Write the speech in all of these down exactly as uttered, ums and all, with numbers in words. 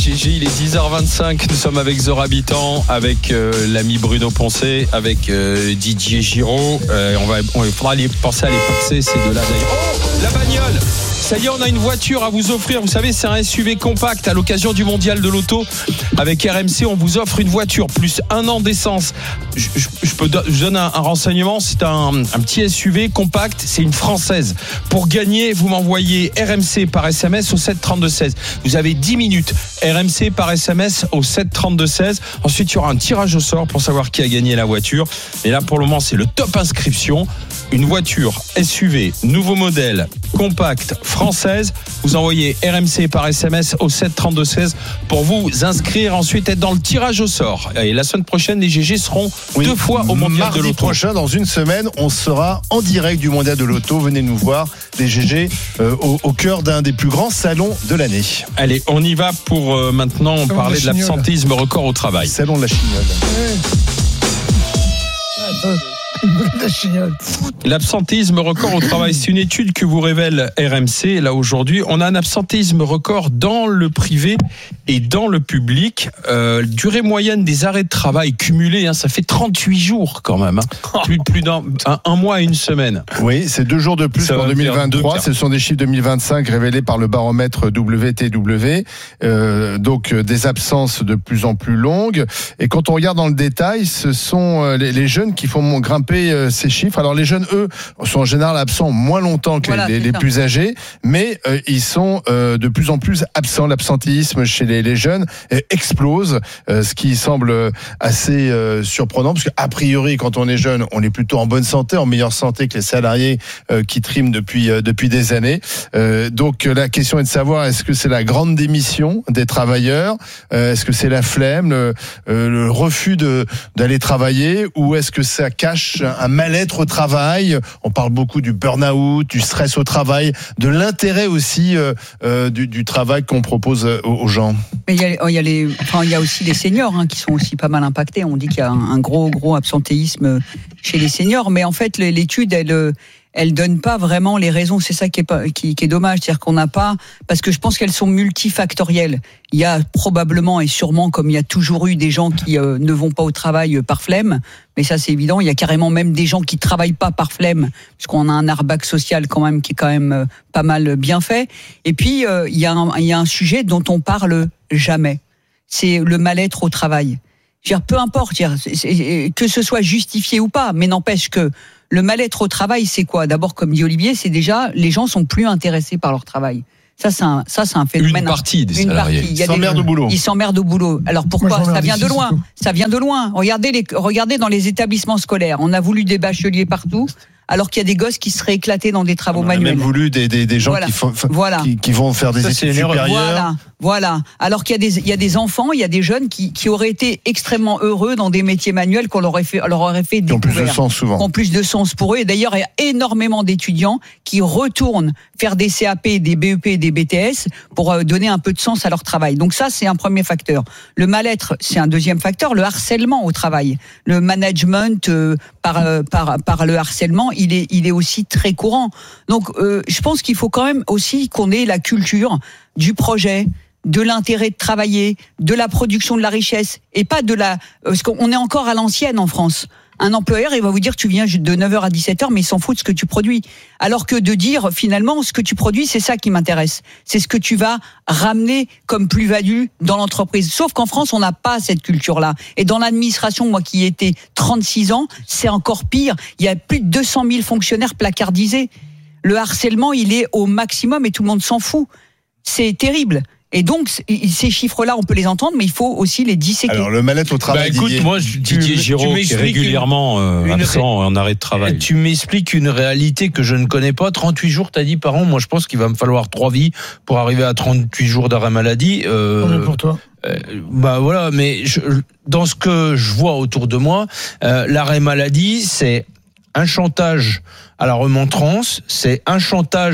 G G, il est dix heures vingt-cinq. Nous sommes avec Zora Habitant, avec euh, l'ami Bruno Poncet, avec euh, Didier Giraud. Euh, on va, on, il faudra aller penser à les faxer ces deux-là d'ailleurs. Oh, la bagnole! Ça y est, on a une voiture à vous offrir. Vous savez, c'est un S U V compact à l'occasion du mondial de l'auto. Avec R M C, on vous offre une voiture plus un an d'essence. Je, je, je peux je donne un, un renseignement. C'est un, un petit S U V compact. C'est une française. Pour gagner, vous m'envoyez R M C par S M S au sept trente-deux seize. Vous avez dix minutes. R M C par S M S au sept trente-deux seize. Ensuite, il y aura un tirage au sort pour savoir qui a gagné la voiture. Et là, pour le moment, c'est le top inscription. Une voiture S U V, nouveau modèle, compact, française. Vous envoyez R M C par S M S au sept trente-deux seize pour vous inscrire, ensuite être dans le tirage au sort. Et la semaine prochaine, les G G seront oui. deux fois au mondial Mardi de l'auto. Prochain, dans une semaine, on sera en direct du mondial de l'auto. Venez nous voir, les G G, euh, au, au cœur d'un des plus grands salons de l'année. Allez, on y va pour euh, maintenant Salon parler de, de l'absentéisme record au travail. Salon de la chignole. Ouais. L'absentéisme record au travail, c'est une étude que vous révèle R M C. Là aujourd'hui, on a un absentéisme record dans le privé et dans le public. Euh, durée moyenne des arrêts de travail cumulés, hein, ça fait trente-huit jours quand même. Hein. Plus, plus d'un un, un mois et une semaine. Oui, c'est deux jours de plus Ça qu'en deux mille vingt-trois. Ce sont des chiffres deux mille vingt-cinq révélés par le baromètre W T W. Euh, donc euh, des absences de plus en plus longues. Et quand on regarde dans le détail, ce sont euh, les, les jeunes qui font grimper ces chiffres. Alors les jeunes, eux, sont en général absents moins longtemps que voilà, les, les plus âgés, mais euh, ils sont euh, de plus en plus absents. L'absentéisme chez les, les jeunes euh, explose, euh, ce qui semble assez euh, surprenant, parce qu'a priori, quand on est jeune, on est plutôt en bonne santé, en meilleure santé que les salariés euh, qui triment depuis euh, depuis des années. Euh, donc la question est de savoir, est-ce que c'est la grande démission des travailleurs, euh, est-ce que c'est la flemme, le, euh, le refus de d'aller travailler, ou est-ce que ça cache un mal-être au travail? On parle beaucoup du burn-out, du stress au travail, de l'intérêt aussi euh, euh, du, du travail qu'on propose aux, aux gens. Mais il y a, il y a les, enfin il y a aussi les seniors hein, qui sont aussi pas mal impactés. On dit qu'il y a un, un gros gros absentéisme chez les seniors, mais en fait l'étude elle elle donne pas vraiment les raisons. C'est ça qui est pas, qui, qui est dommage, c'est-à-dire qu'on n'a pas, parce que je pense qu'elles sont multifactorielles. Il y a probablement et sûrement, comme il y a toujours eu, des gens qui euh, ne vont pas au travail par flemme, mais ça c'est évident. Il y a carrément même des gens qui travaillent pas par flemme, puisqu'on a un airbag social quand même qui est quand même euh, pas mal bien fait. Et puis euh, il y a un, il y a un sujet dont on parle jamais. C'est le mal-être au travail. Je veux dire, peu importe, je veux dire, c'est, c'est, que ce soit justifié ou pas, mais n'empêche que le mal-être au travail, c'est quoi? D'abord, comme dit Olivier, c'est déjà les gens sont plus intéressés par leur travail. Ça, c'est un, ça, c'est un phénomène. Une partie des une salariés. Partie. Ils s'emmerdent au boulot. Ils s'emmerdent au boulot. Alors pourquoi? Moi, ça vient de ici, loin. Ça vient de loin. Regardez les, regardez dans les établissements scolaires. On a voulu des bacheliers partout, alors qu'il y a des gosses qui seraient éclatés dans des travaux On manuels. a même voulu des, des, des gens voilà. qui, font, voilà. qui, qui vont faire des ça, études supérieures. Voilà. Voilà. Alors qu'il y a des, il y a des enfants, il y a des jeunes qui, qui auraient été extrêmement heureux dans des métiers manuels qu'on leur aurait fait, leur aurait fait découvrir. Qui ont plus de sens souvent. Qui ont plus de sens pour eux. Et d'ailleurs, il y a énormément d'étudiants qui retournent faire des C A P, des B E P, des B T S pour donner un peu de sens à leur travail. Donc ça, c'est un premier facteur. Le mal-être, c'est un deuxième facteur. Le harcèlement au travail, le management euh, par, euh, par, par le harcèlement, il est, il est aussi très courant. Donc, euh, je pense qu'il faut quand même aussi qu'on ait la culture du projet, de l'intérêt de travailler, de la production de la richesse, et pas de la... Parce qu'on est encore à l'ancienne en France. Un employeur, il va vous dire, tu viens de neuf heures à dix-sept heures, mais il s'en fout de ce que tu produis. Alors que de dire, finalement, ce que tu produis, c'est ça qui m'intéresse. C'est ce que tu vas ramener comme plus-value dans l'entreprise. Sauf qu'en France, on n'a pas cette culture-là. Et dans l'administration, moi qui ai été trente-six ans, c'est encore pire. Il y a plus de deux cent mille fonctionnaires placardisés. Le harcèlement, il est au maximum et tout le monde s'en fout. C'est terrible. Et donc, ces chiffres-là, on peut les entendre, mais il faut aussi les disséquer. Alors, le mal-être au travail, bah, écoute, Didier. moi, je, Didier tu, Giraud, tu qui est régulièrement une, euh, une absent ré... en arrêt de travail. Tu m'expliques une réalité que je ne connais pas. trente-huit jours, t'as dit par an. Moi, je pense qu'il va me falloir trois vies pour arriver à trente-huit jours d'arrêt maladie. Euh, pour toi. Euh, bah voilà, mais je, dans ce que je vois autour de moi, euh, l'arrêt maladie, c'est un chantage à la remontrance, c'est un chantage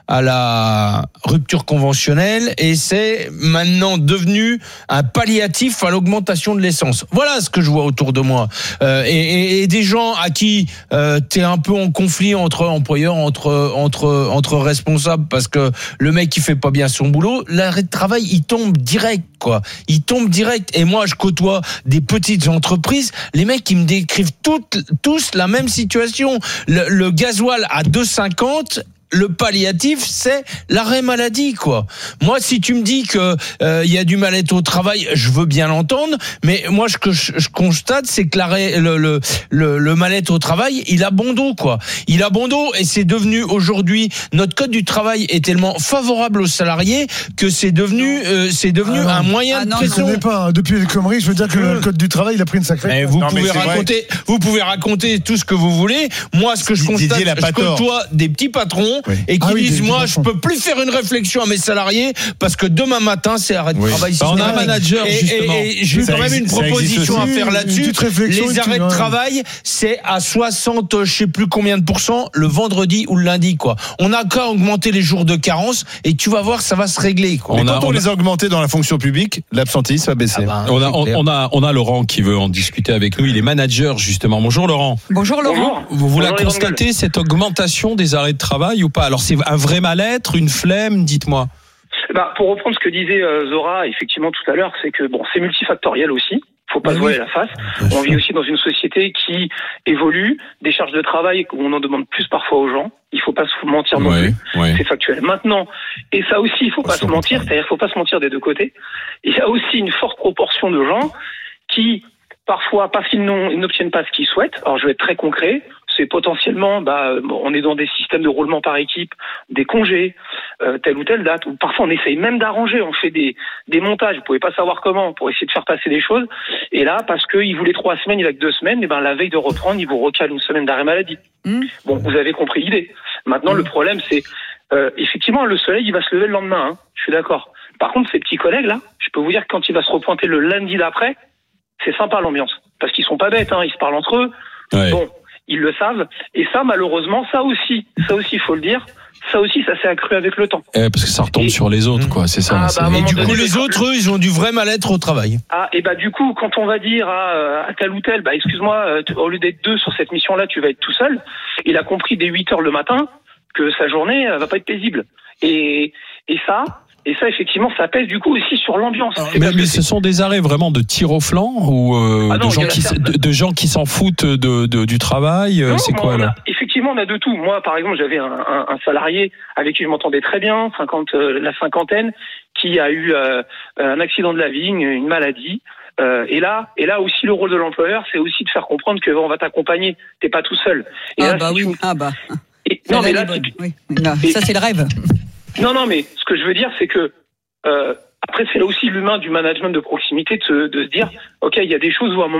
à la rupture conventionnelle et c'est maintenant devenu un palliatif à l'augmentation de l'essence. Voilà ce que je vois autour de moi. Euh, et, et, et des gens à qui euh, t'es un peu en conflit entre employeurs, entre entre entre responsables parce que le mec il fait pas bien son boulot, l'arrêt de travail il tombe direct quoi. Il tombe direct. Et moi je côtoie des petites entreprises, les mecs ils me décrivent toutes tous la même situation. Le, le gasoil à deux cinquante. Le palliatif, c'est l'arrêt maladie, quoi. Moi, si tu me dis que euh, il y a du mal-être au travail, je veux bien l'entendre, mais moi, ce que je, je constate, c'est que l'arrêt, le, le, le, le mal-être au travail, il a bon dos, quoi. Il a bon dos, et c'est devenu aujourd'hui notre code du travail est tellement favorable aux salariés que c'est devenu, euh, c'est devenu ah un moyen ah non, de pression. Je ne pas. Depuis les conneries, je veux dire que le code du travail, il a pris une sacrée. Mais vous non, pouvez mais raconter, vous pouvez raconter tout ce que vous voulez. Moi, ce que je constate, Didier, je côtoie des petits patrons. Oui. Et qui ah oui, disent des, moi des je peux plus faire une réflexion à mes salariés parce que demain matin c'est arrêt de Oui. travail. Bah, on a un manager et, justement. Et, et j'ai Ça quand même existe- une ça existe proposition à aussi. faire Une là-dessus. petite réflexion, Les tu arrêts de vois. travail c'est à soixante, je sais plus combien de pourcents le vendredi ou le lundi quoi. On a qu'à augmenter les jours de carence et tu vas voir ça va se régler quoi. Mais On a- quand on, on a- les a augmentés dans la fonction publique, l'absentéisme a baissé. Ah bah, On a, c'est on, clair. on a, on a Laurent qui veut en discuter avec nous. Il est manager justement. Bonjour Laurent. Bonjour Laurent. Vous, vous la Bonjour, les constatez cette augmentation des arrêts de travail ou pas? Alors c'est un vrai mal-être, une flemme, dites-moi. Bah, pour reprendre ce que disait euh, Zora effectivement tout à l'heure, c'est que bon, c'est multifactoriel aussi. Faut pas Ah se oui. voiler la face. On vit aussi dans une société qui évolue, des charges de travail où on en demande plus parfois aux gens. Il faut pas se mentir non Ouais, plus. ouais. C'est factuel. Maintenant, et ça aussi, il faut pas Sur se le mentir, travail. c'est-à-dire faut pas se mentir des deux côtés. Il y a aussi une forte proportion de gens qui, parfois, parce qu'ils n'ont- ils n'obtiennent pas ce qu'ils souhaitent. Alors, je vais être très concret. C'est potentiellement, bah, bon, on est dans des systèmes de roulement par équipe, des congés, euh, telle ou telle date, ou parfois on essaye même d'arranger, on fait des, des montages, vous pouvez pas savoir comment, pour essayer de faire passer des choses. Et là, parce qu'il voulait trois semaines, il a que deux semaines, et ben la veille de reprendre, il vous recale une semaine d'arrêt maladie. Mmh. Bon, vous avez compris l'idée. Maintenant, Mmh. le problème, c'est, euh, effectivement, le soleil, il va se lever le lendemain, hein, je suis d'accord. Par contre, ces petits collègues là, je peux vous dire que quand il va se repointer le lundi d'après, c'est sympa l'ambiance, parce qu'ils sont pas bêtes, hein, ils se parlent entre eux. Ouais. Bon, ils le savent. Et ça, malheureusement, ça aussi, ça aussi, il faut le dire, ça aussi, ça s'est accru avec le temps. Eh, parce que ça retombe Et- sur les autres, quoi. C'est ça. Ah, c'est- bah, à un Et moment du donné, coup le- les autres eux ils ont du vrai mal-être au travail. Ah, et bah du coup, quand on va dire à, à tel ou tel, bah excuse-moi, euh, tu- au lieu d'être deux sur cette mission-là, tu vas être tout seul. Il a compris dès huit heures le matin que sa journée euh, va pas être paisible. Et et ça, et ça effectivement, ça pèse du coup aussi sur l'ambiance. C'est Mais, parce mais que ce sont des arrêts vraiment de tir au flanc ou euh, Ah non, de, gens il y a qui, la s- certes. de, de gens qui s'en foutent de, de, du travail euh, Non, c'est moi, quoi on là? a- Effectivement, on a de tout. Moi, par exemple, j'avais un, un, un salarié avec qui je m'entendais très bien, cinquante, euh, la cinquantaine, qui a eu euh, un accident de la vie, une, une maladie. Euh, et là, et là aussi, le rôle de l'employeur, c'est aussi de faire comprendre que on va t'accompagner. T'es pas tout seul. Et Ah là, bah si oui, tu- ah bah. et- non, mais Celle-là, là, elle est bonne. si tu- Oui. Non, Et- ça c'est le rêve. non, non, mais ce que je veux dire, c'est que euh, après, c'est là aussi l'humain du management de proximité de se, de se dire, ok, il y a des choses où à un moment